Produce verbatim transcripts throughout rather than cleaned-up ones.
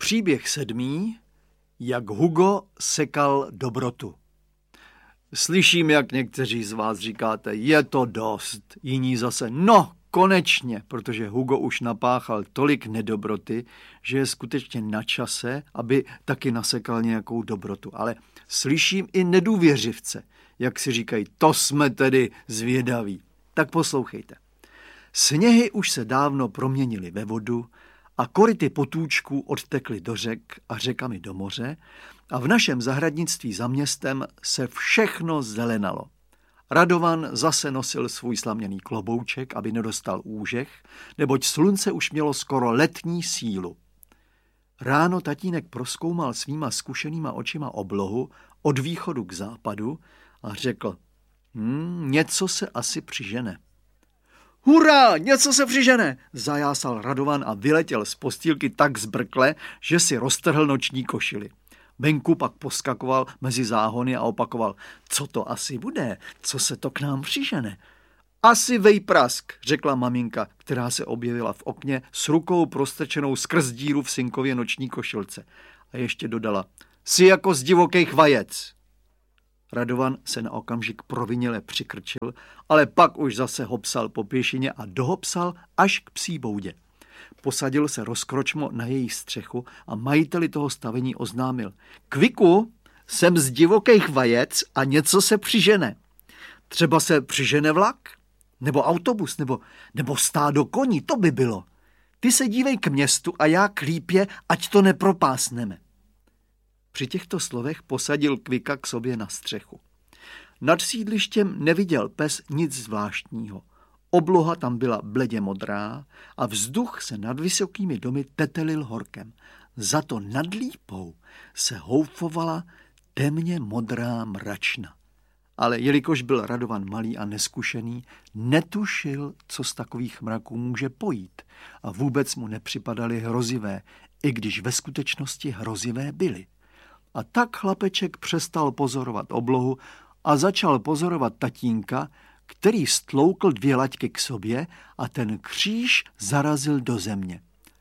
Příběh sedmý, jak Hugo sekal dobrotu. Slyším, jak někteří z vás říkáte, je to dost, jiní zase, no konečně, protože Hugo už napáchal tolik nedobroty, že je skutečně na čase, aby taky nasekal nějakou dobrotu. Ale slyším i nedůvěřivce, jak si říkají, to jsme tedy zvědaví. Tak poslouchejte. Sněhy už se dávno proměnily ve vodu a koryty potůčků odtekly do řek a řekami do moře a v našem zahradnictví za městem se všechno zelenalo. Radovan zase nosil svůj slaměný klobouček, aby nedostal úžeh, neboť slunce už mělo skoro letní sílu. Ráno tatínek prozkoumal svýma zkušenýma očima oblohu od východu k západu a řekl, hm, něco se asi přižene. Hurá, něco se přižene, zajásal Radovan a vyletěl z postýlky tak zbrkle, že si roztrhl noční košili. Venku pak poskakoval mezi záhony a opakoval, co to asi bude, co se to k nám přižene. Asi vejprask, řekla maminka, která se objevila v okně s rukou prostrčenou skrz díru v synkově noční košilce. A ještě dodala, jsi jako z divokých vajec. Radovan se na okamžik proviněle přikrčil, ale pak už zase hopsal po pěšině a dohopsal až k psí boudě. Posadil se rozkročmo na její střechu a majiteli toho stavení oznámil. Kviku, jsem z divokých vajec a něco se přižene. Třeba se přižene vlak, nebo autobus, nebo, nebo stádo koní, to by bylo. Ty se dívej k městu a já k lípě, ať to nepropásneme. Při těchto slovech posadil Kvika k sobě na střechu. Nad sídlištěm neviděl pes nic zvláštního. Obloha tam byla bledě modrá a vzduch se nad vysokými domy tetelil horkem. Za to nad lípou se houfovala temně modrá mračna. Ale jelikož byl Radovan malý a neskušený, netušil, co z takových mraků může pojít a vůbec mu nepřipadaly hrozivé, i když ve skutečnosti hrozivé byly. A tak chlapeček přestal pozorovat oblohu a začal pozorovat tatínka, který stloukl dvě laťky k sobě a ten kříž zarazil do země.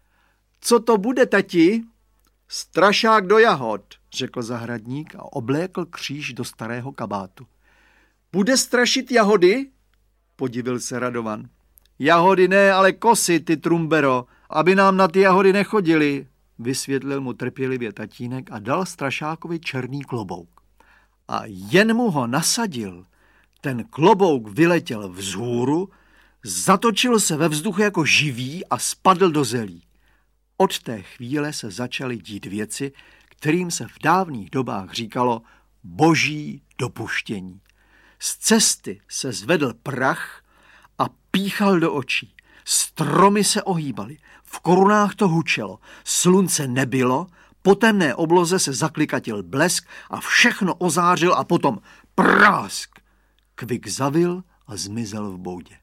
Co to bude, tati? Strašák do jahod, řekl zahradník a oblékl kříž do starého kabátu. Bude strašit jahody? Podivil se Radovan. Jahody ne, ale kosy, ty trumbero, aby nám na ty jahody nechodili, vysvětlil mu trpělivě tatínek a dal strašákovi černý klobouk. A jen mu ho nasadil, ten klobouk vyletěl vzhůru, zatočil se ve vzduchu jako živý a spadl do zelí. Od té chvíle se začaly dít věci, kterým se v dávných dobách říkalo boží dopuštění. Z cesty se zvedl prach a píchal do očí. Stromy se ohýbaly, v korunách to hučelo, slunce nebylo, po temné obloze se zaklikatil blesk a všechno ozářil a potom prásk. Kvik zavil a zmizel v boudě.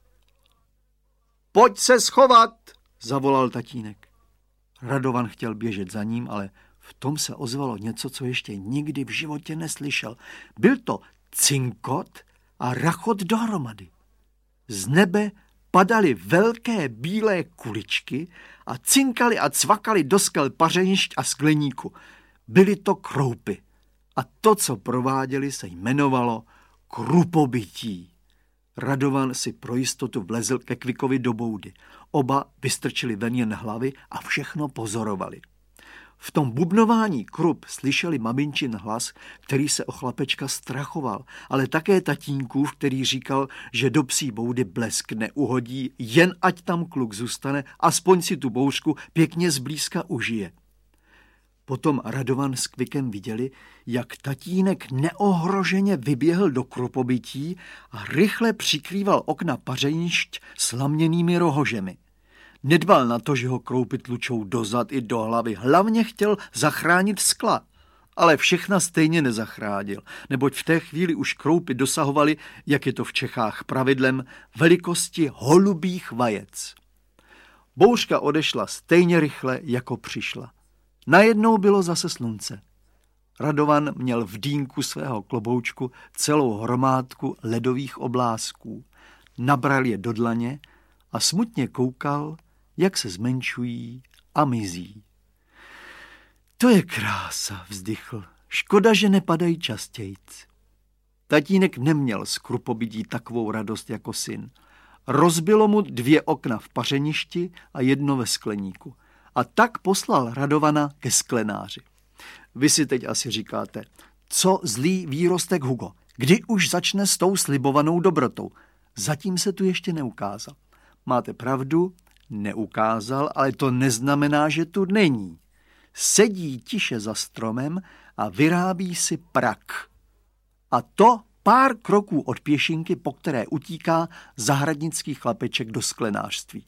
Pojď se schovat, zavolal tatínek. Radovan chtěl běžet za ním, ale v tom se ozvalo něco, co ještě nikdy v životě neslyšel. Byl to cinkot a rachot dohromady. Z nebe padaly velké bílé kuličky a cinkali a cvakali do skel pařenišť a skleníku. Byly to kroupy a to, co prováděli, se jmenovalo krupobytí. Radovan si pro jistotu vlezl ke Kvikovi do boudy. Oba vystrčili ven jen hlavy a všechno pozorovali. V tom bubnování krup slyšeli maminčin hlas, který se o chlapečka strachoval, ale také tatínkův, který říkal, že do psí boudy blesk neuhodí, jen ať tam kluk zůstane, aspoň si tu bouřku pěkně zblízka užije. Potom Radovan s Kvikem viděli, jak tatínek neohroženě vyběhl do krupobytí a rychle přikrýval okna pařenišť slaměnými rohožemi. Nedbal na to, že ho kroupy tlučou dozad i do hlavy. Hlavně chtěl zachránit skla, ale všechna stejně nezachránil, neboť v té chvíli už kroupy dosahovaly, jak je to v Čechách pravidlem, velikosti holubých vajec. Bouřka odešla stejně rychle, jako přišla. Najednou bylo zase slunce. Radovan měl v dýnku svého kloboučku celou hromádku ledových oblásků. Nabral je do dlaně a smutně koukal, jak se zmenšují a mizí. To je krása, vzdychl. Škoda, že nepadají častějc. Tatínek neměl z krupobydí takovou radost jako syn. Rozbilo mu dvě okna v pařeništi a jedno ve skleníku. A tak poslal Radovana ke sklenáři. Vy si teď asi říkáte, co zlý výrostek Hugo, kdy už začne s tou slibovanou dobrotou. Zatím se tu ještě neukázal. Máte pravdu, neukázal, ale to neznamená, že tu není. Sedí tiše za stromem a vyrábí si prak. A to pár kroků od pěšinky, po které utíká zahradnický chlapeček do sklenářství.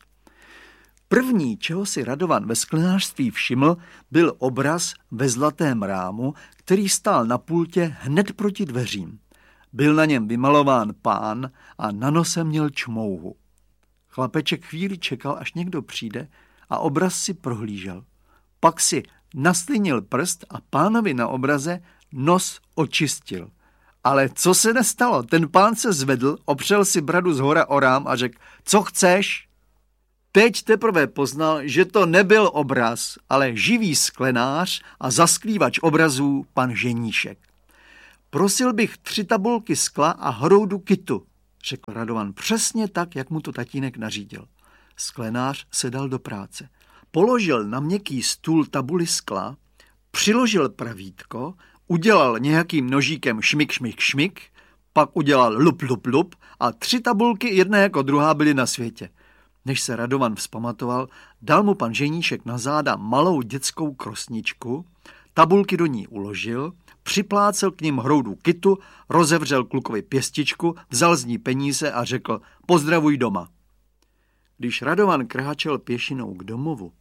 První, čeho si Radovan ve sklenářství všiml, byl obraz ve zlatém rámu, který stál na pultě hned proti dveřím. Byl na něm vymalován pán a na nose měl čmouhu. Chlapeček chvíli čekal, až někdo přijde, a obraz si prohlížel. Pak si naslinil prst a pánovi na obraze nos očistil. Ale co se nestalo? Ten pán se zvedl, opřel si bradu zhora o rám a řekl, co chceš? Teď teprve poznal, že to nebyl obraz, ale živý sklenář a zasklívač obrazů pan Ženíšek. Prosil bych tři tabulky skla a hroudu kytu, řekl Radovan přesně tak, jak mu to tatínek nařídil. Sklenář se dal do práce. Položil na měkký stůl tabuli skla, přiložil pravítko, udělal nějakým nožíkem šmik, šmik, šmik, pak udělal lup, lup, lup a tři tabulky, jedna jako druhá, byly na světě. Než se Radovan vzpamatoval, dal mu pan Ženíšek na záda malou dětskou krosničku, tabulky do ní uložil, připlácel k nim hroudu kytu, rozevřel klukovi pěstičku, vzal z ní peníze a řekl pozdravuj doma. Když Radovan kráčel pěšinou k domovu,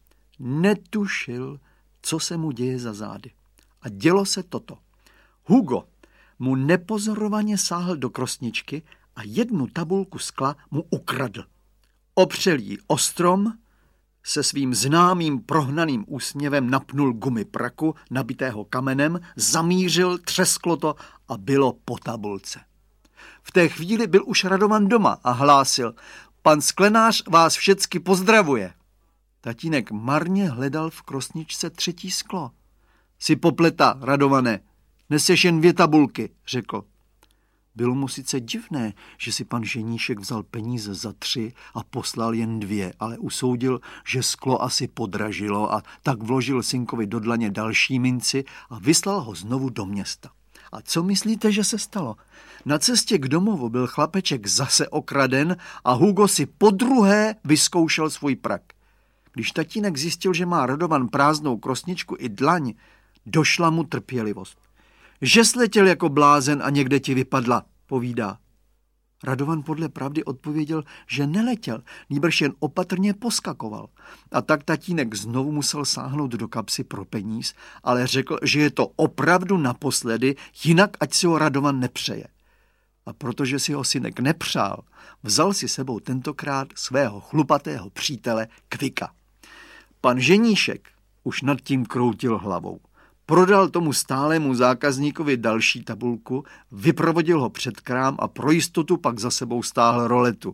netušil, co se mu děje za zády. A dělo se toto. Hugo mu nepozorovaně sáhl do krosničky a jednu tabulku skla mu ukradl. Opřel jí o strom, se svým známým prohnaným úsměvem napnul gumy praku, nabitého kamenem, zamířil, třesklo to a bylo po tabulce. V té chvíli byl už Radovan doma a hlásil, pan sklenář vás všecky pozdravuje. Tatínek marně hledal v krosničce třetí sklo. Si popleta, Radované, neseš jen dvě tabulky, řekl. Bylo mu sice divné, že si pan Ženíšek vzal peníze za tři a poslal jen dvě, ale usoudil, že sklo asi podražilo a tak vložil synkovi do dlaně další minci a vyslal ho znovu do města. A co myslíte, že se stalo? Na cestě k domovu byl chlapeček zase okraden a Hugo si podruhé vyzkoušel svůj prak. Když tatínek zjistil, že má Radovan prázdnou krosničku i dlaň, došla mu trpělivost. Že sletěl jako blázen a někde ti vypadla, povídá. Radovan podle pravdy odpověděl, že neletěl, nýbrž jen opatrně poskakoval. A tak tatínek znovu musel sáhnout do kapsy pro peníz, ale řekl, že je to opravdu naposledy, jinak ať si ho Radovan nepřeje. A protože si ho synek nepřál, vzal si sebou tentokrát svého chlupatého přítele Kvika. Pan Ženíšek už nad tím kroutil hlavou. Prodal tomu stálému zákazníkovi další tabulku, vyprovodil ho před krám a pro jistotu pak za sebou stáhl roletu.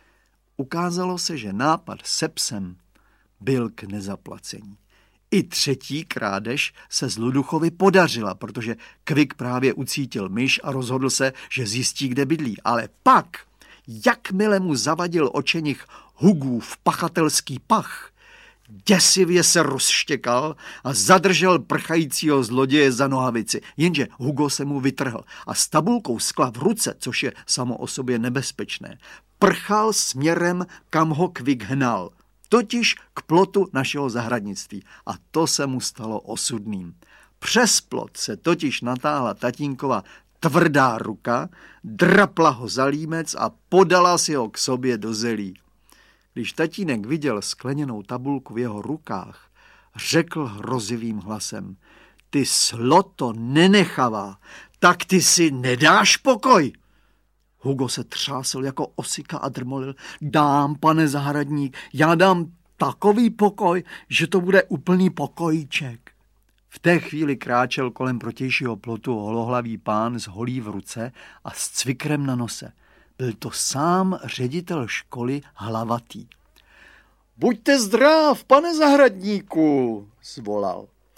Ukázalo se, že nápad se psem byl k nezaplacení. I třetí krádež se Zluduchovi podařila, protože Kvik právě ucítil myš a rozhodl se, že zjistí, kde bydlí. Ale pak, jakmile mu zavadil očenich Hugův pachatelský pach, děsivě se rozštěkal a zadržel prchajícího zloděje za nohavici, jenže Hugo se mu vytrhl a s tabulkou skla v ruce, což je samo o sobě nebezpečné, prchal směrem, kam ho Kvik hnal, totiž k plotu našeho zahradnictví. A to se mu stalo osudným. Přes plot se totiž natáhla tatínkova tvrdá ruka, drapla ho za límec a podala si ho k sobě do zelí. Když tatínek viděl skleněnou tabulku v jeho rukách, řekl hrozivým hlasem, ty sloto nenechavá, tak ty si nedáš pokoj. Hugo se třásl jako osika a drmolil, dám, pane zahradník, já dám takový pokoj, že to bude úplný pokojíček. V té chvíli kráčel kolem protějšího plotu holohlavý pán s holí v ruce a s cvikrem na nose. Byl to sám ředitel školy Hlavatý. Buďte zdrav, pane zahradníku, zvolal.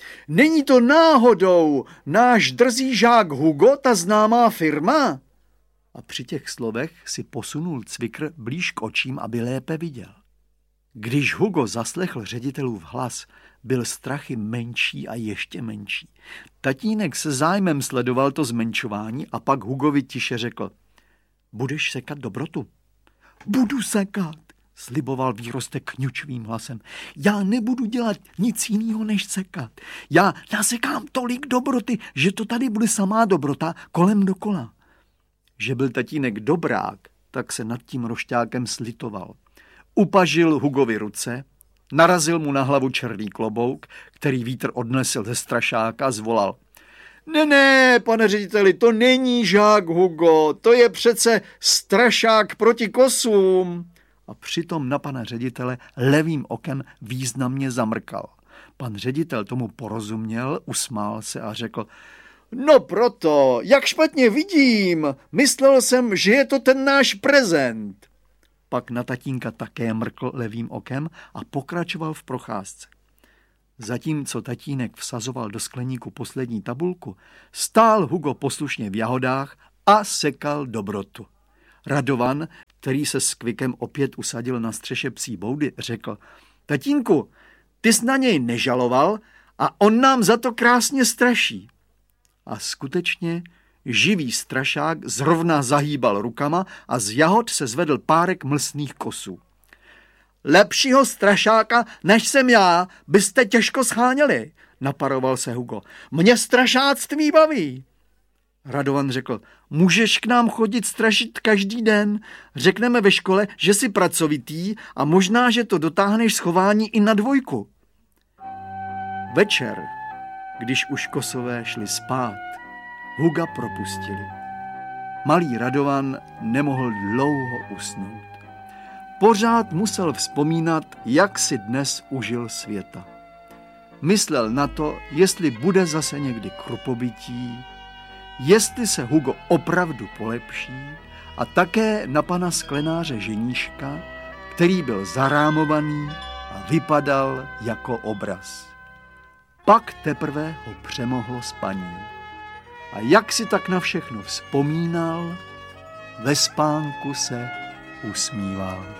Není to náhodou náš drzý žák Hugo, ta známá firma? A při těch slovech si posunul cvikr blíž k očím, aby lépe viděl. Když Hugo zaslechl ředitelův hlas, byl strachy menší a ještě menší. Tatínek se zájmem sledoval to zmenšování a pak Hugovi tiše řekl: budeš sekat dobrotu? Budu sekat, sliboval výrostek kňučivým hlasem. Já nebudu dělat nic jiného než sekat. Já nasekám tolik dobroty, že to tady bude samá dobrota kolem dokola. Že byl tatínek dobrák, tak se nad tím rošťákem slitoval. Upažil Hugovi ruce, narazil mu na hlavu černý klobouk, který vítr odnesl ze strašáka a zvolal: Ne, ne, pane řediteli, to není žák Hugo, to je přece strašák proti kosům. A přitom na pana ředitele levým okem významně zamrkal. Pan ředitel tomu porozuměl, usmál se a řekl: No proto, jak špatně vidím, myslel jsem, že je to ten náš prezent. Pak na tatínka také mrkl levým okem a pokračoval v procházce. Zatímco tatínek vsazoval do skleníku poslední tabulku, stál Hugo poslušně v jahodách a sekal dobrotu. Radovan, který se s Kvikem opět usadil na střeše psí boudy, řekl: Tatínku, ty jsi na něj nežaloval a on nám za to krásně straší. A skutečně živý strašák zrovna zahýbal rukama a z jahod se zvedl párek mlsných kosů. Lepšího strašáka, než jsem já, byste těžko scháněli, naparoval se Hugo. Mě strašáctví baví. Radovan řekl: Můžeš k nám chodit strašit každý den. Řekneme ve škole, že jsi pracovitý a možná, že to dotáhneš schování i na dvojku. Večer, když už kosové šli spát, Huga propustili. Malý Radovan nemohl dlouho usnout. Pořád musel vzpomínat, jak si dnes užil světa. Myslel na to, jestli bude zase někdy krupobytí, jestli se Hugo opravdu polepší, a také na pana sklenáře ženíška, který byl zarámovaný a vypadal jako obraz. Pak teprve ho přemohlo spaní. A jak si tak na všechno vzpomínal, ve spánku se usmíval.